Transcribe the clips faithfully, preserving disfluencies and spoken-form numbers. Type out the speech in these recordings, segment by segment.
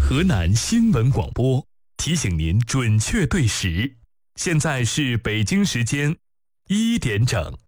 河南新闻广播提醒您准确对时，现在是北京时间一点整。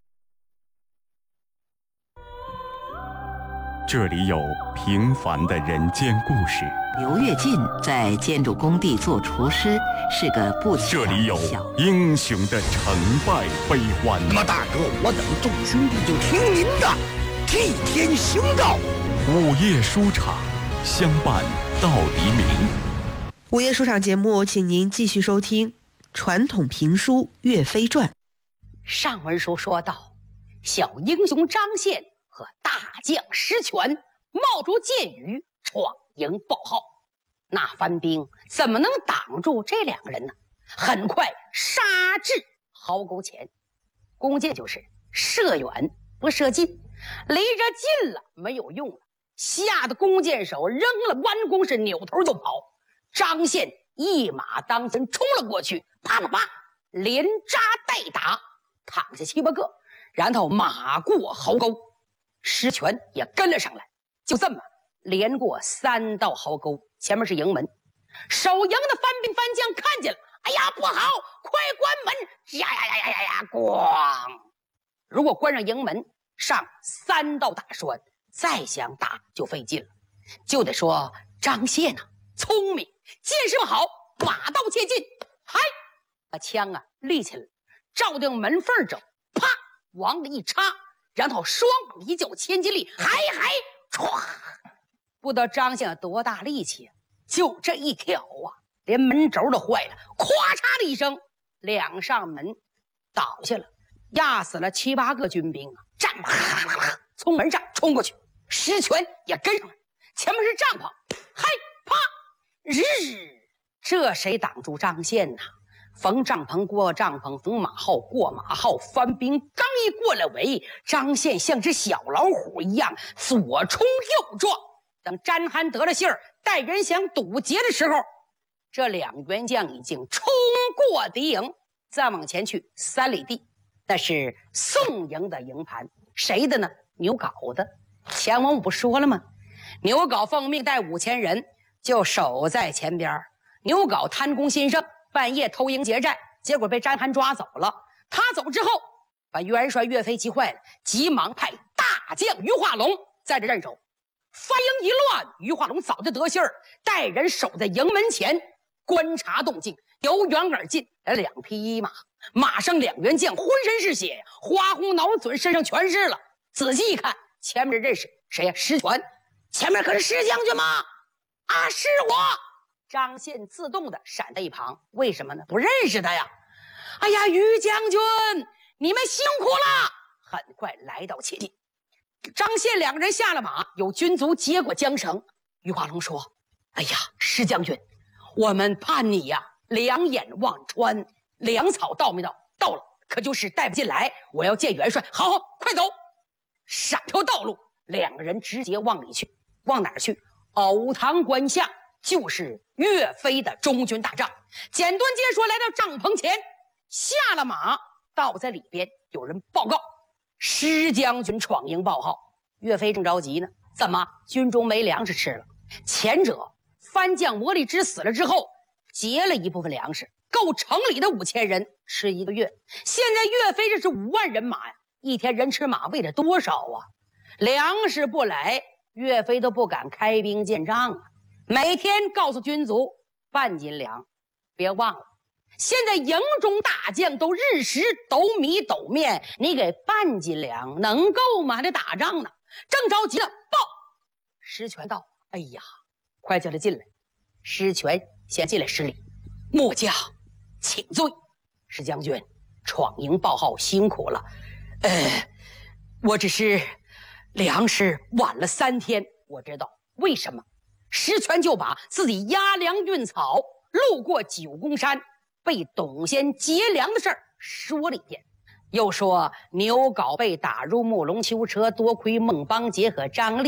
这里有平凡的人间故事。 刘跃进在建筑工地做厨师，是个不起眼的小。 这里有英雄的成败悲欢。 那么大哥，我等众兄弟就听您的，替天行道。 午夜书场，相伴到黎明。 午夜书场节目，请您继续收听传统评书《岳飞传》。 上文书说到，小英雄张宪和大将石泉冒着箭雨闯营报号，那番兵怎么能挡住这两个人呢？很快杀至壕沟前。弓箭就是射远不射近，离着近了没有用了，吓得弓箭手扔了弯弓，是扭头就跑。张宪一马当先冲了过去，啪啪啪，连扎带打，躺下七八个，然后马过壕沟。石泉也跟了上来，就这么连过三道壕沟，前面是营门。守营的番兵番将看见了，哎呀，不好，快关门！呀呀呀呀呀呀！咣！如果关上营门，上三道大栓，再想打就费劲了。就得说张宪啊，聪明，见势不好，马到切近，嗨，把枪啊立起来，照定门缝着，啪，往里一插，然后双膀一脚千斤力，嗨嗨，唰！不知道张宪有多大力气啊，就这一挑啊，连门轴都坏了，咵嚓的一声，两扇门倒下了，压死了七八个军兵啊！战吧，从门上冲过去，石泉也跟上来，前面是帐篷，嗨啪，日，这谁挡住张宪呐？逢帐篷过帐篷，逢马号过马号，番兵刚一过了围，张宪像只小老虎一样左冲右撞。等詹憨得了信儿，带人想堵截的时候，这两员将已经冲过敌营，再往前去三里地，那是宋营的营盘。谁的呢？牛皋的。前文我不说了吗？牛皋奉命带五千人就守在前边。牛皋贪功心盛，半夜偷营劫寨，结果被詹憨抓走了。他走之后，把元帅岳飞急坏了，急忙派大将于化龙在这镇守。番营一乱，于化龙早就得信儿，带人守在营门前观察动静。由远而近来两匹马，马上两员将浑身是血，花红脑嘴身上全是了。仔细一看，前面认识谁呀？石泉。前面可是石将军吗？啊，是我。张宪自动的闪在一旁，为什么呢？不认识他呀。哎呀，于将军，你们辛苦了。很快来到切近，张宪两个人下了马，有军卒接过缰绳。于化龙说：哎呀，石将军，我们盼你呀，两眼望穿，粮草到没到？到了，可就是带不进来，我要见元帅。好好，快走。闪条道路，两个人直接往里去。往哪儿去？藕塘关下，就是岳飞的中军大帐。简短截说，来到帐篷前，下了马，倒在里边。有人报告，石将军闯营报号。岳飞正着急呢，怎么军中没粮食吃了？前者番将魔力之死了之后，劫了一部分粮食，够城里的五千人吃一个月。现在岳飞这是五万人马呀，一天人吃马喂了多少啊？粮食不来，岳飞都不敢开兵见仗啊！每天告诉军卒半斤粮，别忘了，现在营中大将都日食斗米斗面，你给半斤粮能够吗？还得打仗呢。正着急了，报石泉道：哎呀，快叫他进来。石泉先进来施礼：末将请罪。石将军闯营报号辛苦了，呃，我只是粮食晚了三天。我知道为什么。石泉就把自己押粮运草路过九宫山被董先劫粮的事儿说了一遍，又说牛皋被打入木龙囚车，多亏孟邦杰和张力